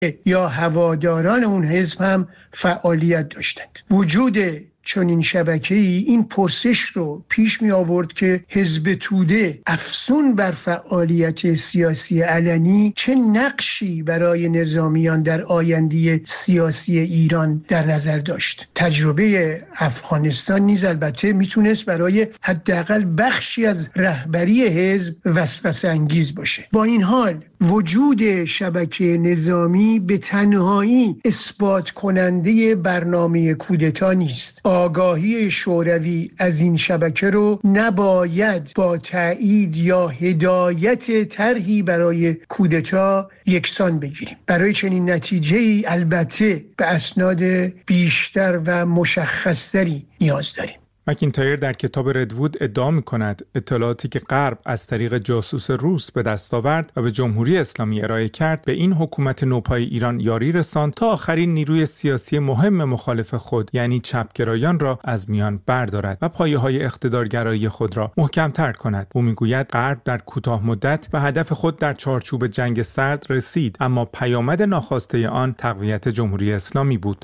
یا هواداران اون حزب هم فعالیت داشتند. وجود چون این شبکه‌ای این پرسش رو پیش می آورد که حزب توده افزون بر فعالیت سیاسی علنی چه نقشی برای نظامیان در آینده سیاسی ایران در نظر داشت. تجربه افغانستان نیز البته میتونست برای حداقل بخشی از رهبری حزب وسوسه انگیز باشه. با این حال وجود شبکه نظامی به تنهایی اثبات کننده برنامه کودتا نیست. آگاهی شوروی از این شبکه رو نباید با تایید یا هدایت طرحی برای کودتا یکسان بگیریم. برای چنین نتیجه‌ای البته به اسناد بیشتر و مشخص‌تری نیاز داریم. مکینتایر در کتاب ردوود ادعا می‌کند اطلاعاتی که غرب از طریق جاسوس روس به دست آورد و به جمهوری اسلامی ارائه کرد به این حکومت نوپای ایران یاری رساند تا آخرین نیروی سیاسی مهم مخالف خود یعنی چپگرایان را از میان بردارد و پایه‌های اقتدارگرایی خود را محکم‌تر کند. او می‌گوید غرب در کوتاه مدت به هدف خود در چارچوب جنگ سرد رسید، اما پیامد ناخواسته آن تقویت جمهوری اسلامی بود.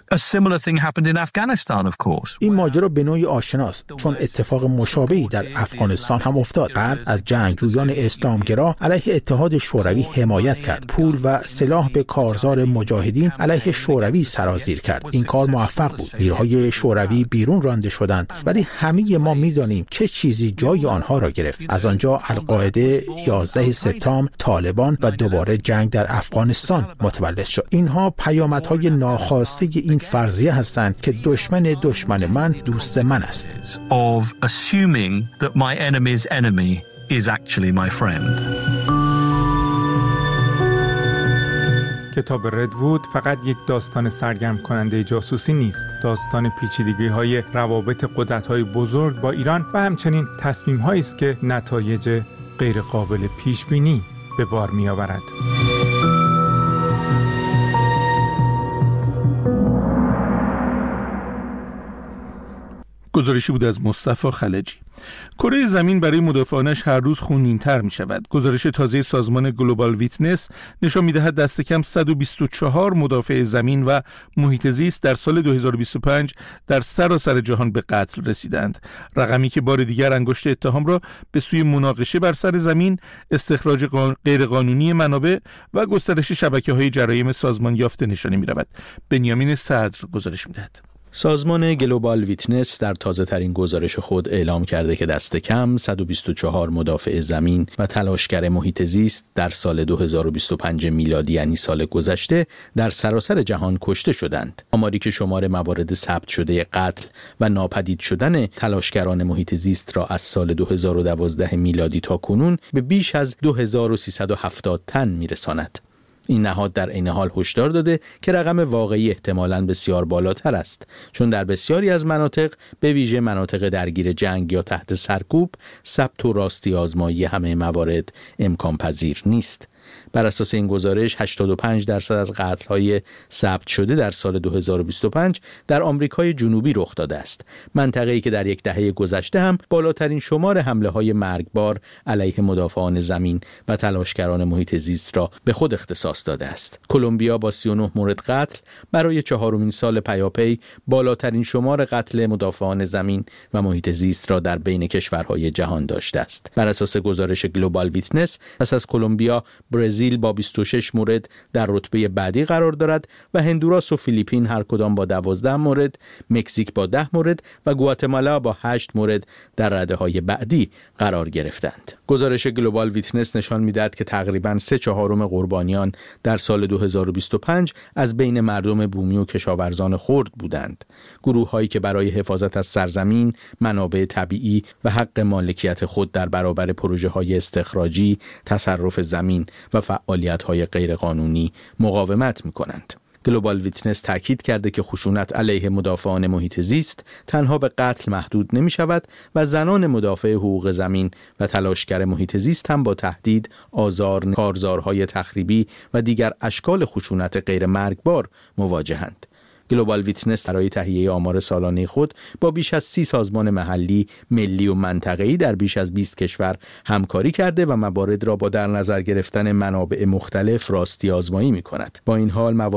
این ماجرا به نوعی آشنا چون اتفاق مشابهی در افغانستان هم افتاد. غرب از جنگجویان اسلامگرا علیه اتحاد شوروی حمایت کرد. پول و سلاح به کارزار مجاهدین علیه شوروی سرازیر کرد. این کار موفق بود. نیروهای شوروی بیرون رانده شدند، ولی همه ما می‌دانیم چه چیزی جای آنها را گرفت. از آنجا القاعده، 11 سپتامبر، طالبان و دوباره جنگ در افغانستان متولد شد. اینها پیامدهای ناخواسته این فرضیه هستند که دشمن من دوست من است. Of assuming that my enemy's enemy is actually my friend. کتاب ردوود فقط یک داستان سرگرم کننده جاسوسی نیست. داستان پیچیدگی‌های روابط قدرت‌های بزرگ با ایران و همچنین تصمیم‌هایی است که نتایج غیرقابل پیش‌بینی به بار می‌آورد. گزارشی بود از مصطفی خلجی. کره زمین برای مدافعانش هر روز خونین‌تر می شود. گزارش تازه سازمان گلوبال ویتنس نشان می دهد دست کم 124 مدافع زمین و محیط زیست در سال 2025 در سراسر جهان به قتل رسیدند. رقمی که بار دیگر انگشت اتهام را به سوی مناقشه بر سر زمین، استخراج غیرقانونی منابع و گسترش شبکه‌های جرایم سازمان یافته نشانه می رود. بنیامین صدر گزارش می دهد. سازمان گلوبال ویتنس در تازه ترین گزارش خود اعلام کرده که دست کم 124 مدافع زمین و تلاشگر محیط زیست در سال 2025 میلادی یعنی سال گذشته در سراسر جهان کشته شدند. آماری که شمار موارد ثبت شده قتل و ناپدید شدن تلاشگران محیط زیست را از سال 2012 میلادی تا کنون به بیش از 2370 تن میرساند. این نهاد در عین حال هشدار داده که رقم واقعی احتمالاً بسیار بالاتر است، چون در بسیاری از مناطق به ویژه مناطق درگیر جنگ یا تحت سرکوب ثبت و راستی آزمایی همه موارد امکان پذیر نیست. بر اساس این گزارش 85% از قتل‌های ثبت شده در سال 2025 در آمریکای جنوبی رخ داده است، منطقه‌ای که در یک دهه گذشته هم بالاترین شمار حمله‌های مرگبار علیه مدافعان زمین و تلاشگران محیط زیست را به خود اختصاص داده است. کلمبیا با 39 مورد قتل برای چهارمین سال پیاپی بالاترین شمار قتل مدافعان زمین و محیط زیست را در بین کشورهای جهان داشته است. بر اساس گزارش گلوبال ویتنس، پس از کلمبیا، برزیل با 26 مورد در رتبه بعدی قرار دارد و هندوراس و فیلیپین هر کدام با 12 مورد، مکزیک با 10 مورد و گواتمالا با 8 مورد در رده‌های بعدی قرار گرفتند. گزارش گلوبال ویتنس نشان می‌دهد که تقریباً 3/4 قربانیان در سال 2025 از بین مردم بومی و کشاورزان خرد بودند. گروه‌هایی که برای حفاظت از سرزمین، منابع طبیعی و حق مالکیت خود در برابر پروژه‌های استخراجی، تصرف زمین و فعالیت‌های غیرقانونی مقاومت می‌کنند. گلوبال ویتنس تاکید کرده که خشونت علیه مدافعان محیط زیست تنها به قتل محدود نمی‌شود و زنان مدافع حقوق زمین و تلاشگر محیط زیست هم با تهدید، آزار، کارزارهای تخریبی و دیگر اشکال خشونت غیر مرگبار مواجهند. گلوبال ویتنس برای تهیه آمار سالانه خود با بیش از 30 سازمان محلی، ملی و منطقه‌ای در بیش از 20 کشور همکاری کرده و موارد را با در نظر گرفتن منابع مختلف راستی آزمایی می‌کند. با این حال